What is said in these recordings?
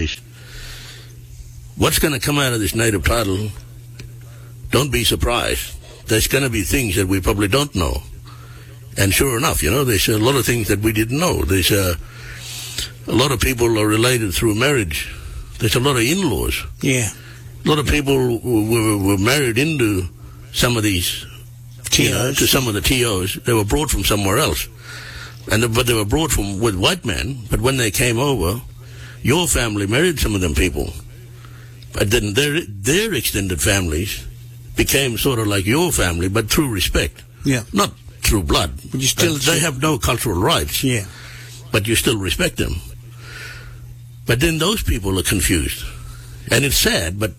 is, what's going to come out of this native title, don't be surprised. There's going to be things that we probably don't know. And sure enough, there's a lot of things that we didn't know. There's a lot of people are related through marriage. There's a lot of in-laws. Yeah. A lot of people were married into some of these TOs. To some of the TOs. They were brought from somewhere else. But they were brought with white men. But when they came over, your family married some of them people. But then their extended families became sort of like your family, but through respect. Yeah. Not through blood. But you still they have no cultural rights. Yeah. But you still respect them. But then those people are confused. And it's sad, but,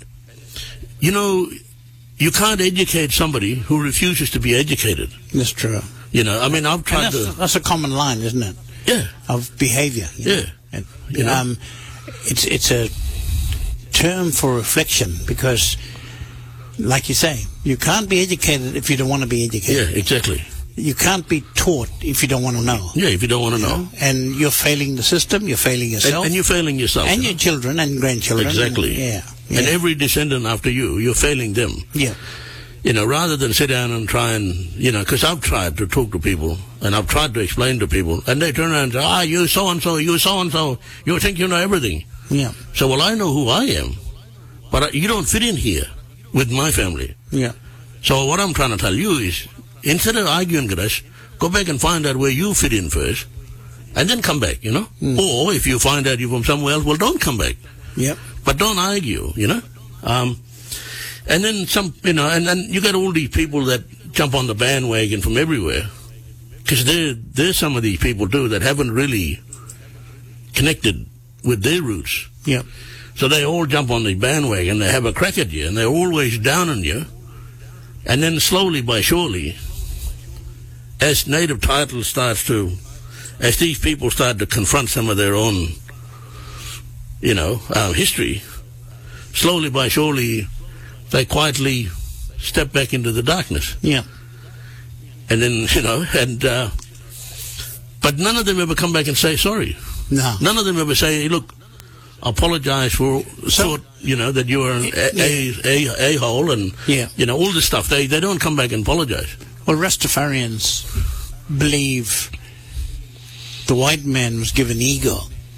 you can't educate somebody who refuses to be educated. That's true. I've tried that's a common line, isn't it? Yeah. Of behavior. Yeah. And, it's a term for reflection because, like you say, you can't be educated if you don't want to be educated. Yeah, exactly. You can't be taught if you don't want to know. Yeah, if you don't want to know. And you're failing the system, you're failing yourself. And you're failing yourself. And your children and grandchildren. Exactly. Yeah. And every descendant after you're failing them. Yeah. Rather than sit down and try and, because I've tried to talk to people and I've tried to explain to people and they turn around and say, you're so-and-so, you think you know everything. Yeah. So, well, I know who I am, but you don't fit in here with my family. Yeah. So what I'm trying to tell you is, instead of arguing with us, go back and find out where you fit in first, and then come back, Or if you find out you're from somewhere else, well, don't come back. Yep. But don't argue, And then some, and then you got all these people that jump on the bandwagon from everywhere, because there's some of these people too that haven't really connected with their roots. Yep. So they all jump on the bandwagon, they have a crack at you, and they're always down on you. And then slowly but surely, as native title as these people start to confront some of their own, history, slowly but surely, they quietly step back into the darkness. Yeah. And then, but none of them ever come back and say sorry. No. None of them ever say, look, apologize for that you are an a-hole and all this stuff. They don't come back and apologize. Well, Rastafarians believe the white man was given ego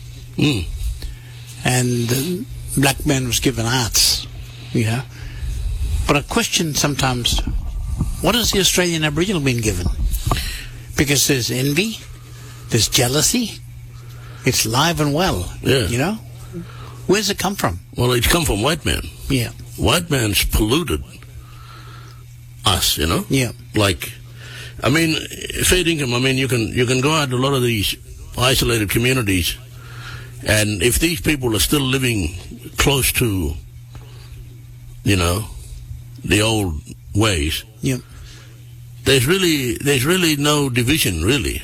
and the black man was given arts, But I question sometimes, what has the Australian Aboriginal been given? Because there's envy, there's jealousy, it's live and well, Where's it come from? Well, it's come from white men. Yeah. White man's polluted us, Yeah. Fair income, you can go out to a lot of these isolated communities, and if these people are still living close to, the old ways, yeah, there's really no division, really.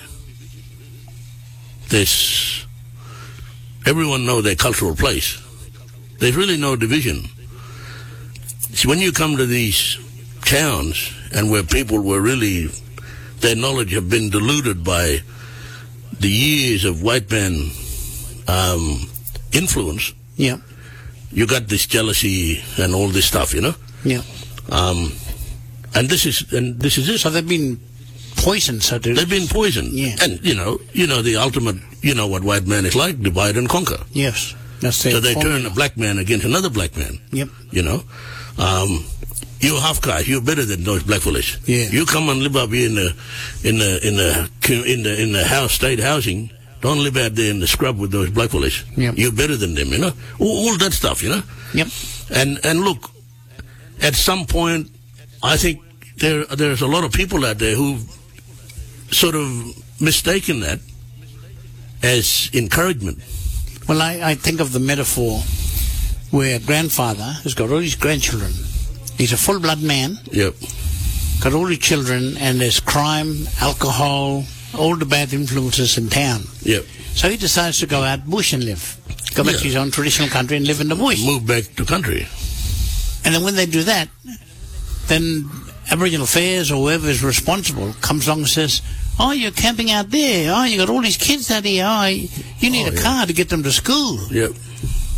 Everyone know their cultural place. There's really no division. See, when you come to these towns and where people were really, their knowledge have been diluted by the years of white man influence, yeah, you got this jealousy and all this stuff, yeah. And this is it. So they've been poisoned. They've been poisoned. Yeah. And the ultimate. What white man is like: divide and conquer. Yes. So they turn a black man against another black man. Yep. You're half caste. You're better than those black fellas. Yeah. You come and live up here in the house, state housing. Don't live out there in the scrub with those black fellas. Yep. You're better than them. All that stuff. Yep. And look, at some point, I think there's a lot of people out there who've sort of mistaken that as encouragement. Well, I think of the metaphor where a grandfather has got all his grandchildren. He's a full-blood man. Yep. Got all his children, and there's crime, alcohol, all the bad influences in town. Yep. So he decides to go out bush and live. Go back to his own traditional country and live in the bush. Move back to country. And then when they do that, then Aboriginal Affairs or whoever is responsible comes along and says, oh, you're camping out there. Oh, you got all these kids out here. Oh, you need a car to get them to school. Yep.